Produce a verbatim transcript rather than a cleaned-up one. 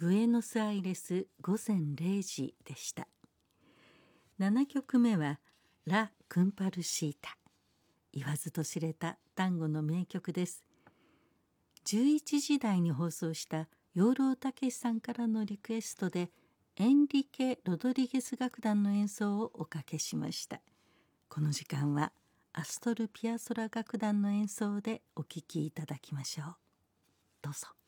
ブエノスアイレス午前れいじでした。ななきょくめはラ・クンパルシータ、言わずと知れた単語の名曲です。じゅういちじ台に放送した養老孟司さんからのリクエストでエンリケ・ロドリゲス楽団の演奏をおかけしました。この時間はアストル・ピアソラ楽団の演奏でお聴きいただきましょう。どうぞ。